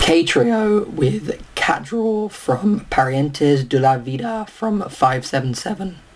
K-Trio with Cat Draw from Parientes de la Vida from 577.